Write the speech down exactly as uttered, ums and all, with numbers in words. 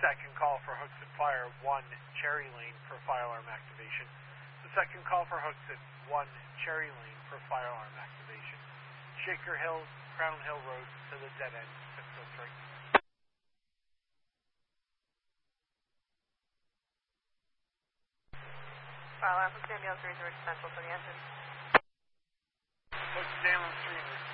second call for hooks at fire one Cherry Lane for fire alarm activation. The second call for hooks at one Cherry Lane for fire alarm activation. Shaker Hill, Crown Hill Road to the dead end, six oh three. Fire alarm, hooks ambulance three is central for the engine. Hooks ambulance three